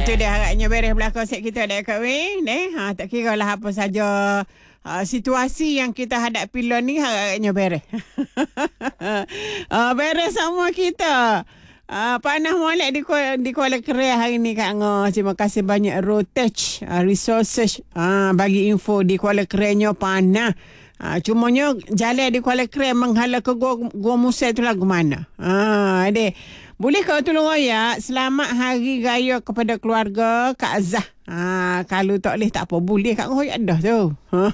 Tu dia harapnya beres belakang set kita dah Kak Wei. Tak kira lah apa saja situasi yang kita hadapi lah ni harapnya beres. Beres semua kita. Panah molek di Kuala Kerai hari ni Kak Ngo. Terima kasih banyak Rotech Resources bagi info di Kuala Kerainya panah. Cumanya jalan di Kuala Kerai menghala ke Gua Musa tu lagu mana? Boleh kau tolong royak selamat hari raya kepada keluarga Kak Azah. Kalau tak boleh tak apa, boleh Kak royak dah tu.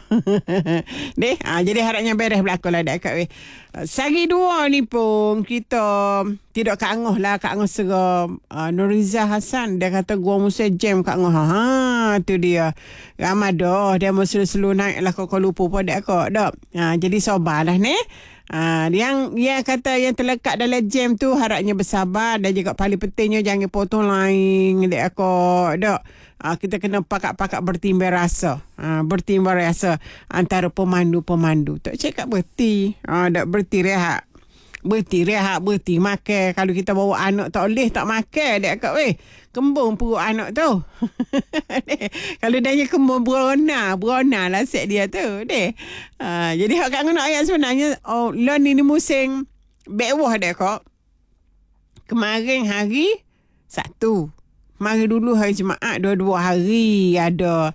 Jadi harapnya beres belakang lah dak Kak weh. Sehari dua ni pun kita tidak Kak Ngoh lah, Kak Ngoh serah Nuriza Hassan dia kata Gua Musa jam Kak Ngoh. Tu dia. Ramai dah dia mesti selalu naik lah kau lupa pada kau dak. Jadi sabarlah ni. Yang kata yang terlekat dalam jam tu harapnya bersabar dan juga paling pentingnya jangan potong lain dek aku dak. Kita kena pakat-pakat bertimbang rasa. Bertimbang rasa antara pemandu-pemandu. Tak cakap berti. Dak berti rehat. Berti makan. Kalau kita bawa anak tak boleh tak makan dek kak weh. Kembung perut anak tu. Kalau dia kembung berona lah set dia tu deh. Jadi hak kat ngono ayat sebenarnya lah ni musim bekwah dek kak. Kemarin hari Sabtu. Mari dulu hari Jumaat 2 hari ada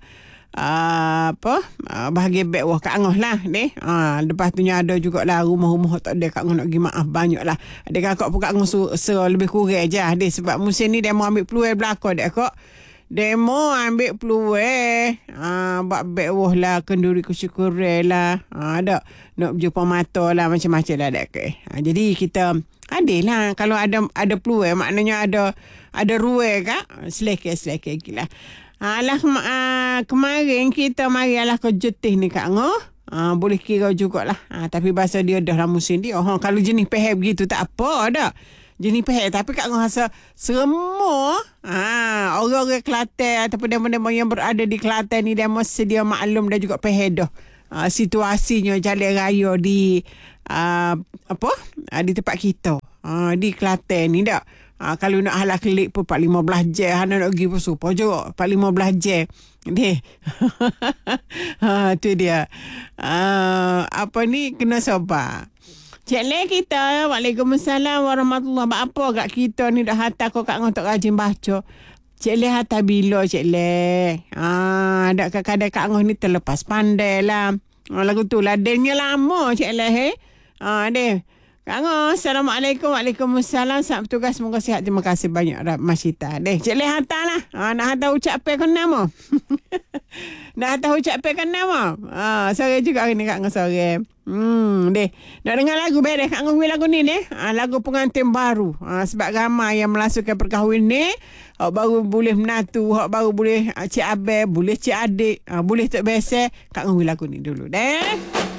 bahagian bekwah Kak Ngoh lah ni. Lepas tu ada jugalah rumah-rumah tak ada Kak Ngoh nak pergi maaf banyak lah. Ada kakak pun Kak Ngoh lebih kurang je deh sebab musim ni demo ambil peluang belakang dek kak. Demo ambil peluang buat bekwah lah kenduri kesyukuran lah. Ada nak jumpa mata lah macam-macam lah dek kak. Jadi kita adalah kalau ada peluang maknanya ada ruang kak selekeh gila. Kemarin kita mari lah ke Jetih ni Kak Ngoh. Boleh kira jugalah. Tapi bahasa dia dah lah musim dia. Kalau jenis pehel begitu tak apa dah. Jenis pehel. Tapi Kak Ngoh rasa semua orang-orang Kelantan ataupun demo-demo yang berada di Kelantan ni dia mesti dia maklum dan juga pehel dah. Situasinya jalan raya di di tempat kita. Di Kelantan ni dah. Kalau nak halal klik pun 4-15 jam. Hana nak pergi pun super je 4-15 jam. Tu dia. Kena sabar. Cik Le kita. Waalaikumsalam warahmatullahi wabarakatuh. Apa kat kita ni dah hantar kau Kak Ngoh tak rajin baca. Cik Le hantar bila Cik Le. Dak kadang-kadang Kak Ngoh ni terlepas pandai lah. Lagu tu lah. Dennya lama Cik Le. Deh. Kak Ngoh, Assalamualaikum. Waalaikumsalam. Selamat bertugas. Semoga sihat. Terima kasih banyak Mas Syita. Deh, Cik Le hantar lah. Nak hantar ucapan kan nama. Nak hantar ucapan kan nama. Sore juga hari ni Kak Ngoh sore. Deh. Nak dengar lagu beres Kak Ngoh lagu ni deh. Lagu pengantin baru. Sebab ramai yang melasukan perkahwin ni. Baru boleh menatu. Baru boleh cik abang. Boleh cik adik. Boleh tak biasa. Kak Ngoh lagu ni dulu deh.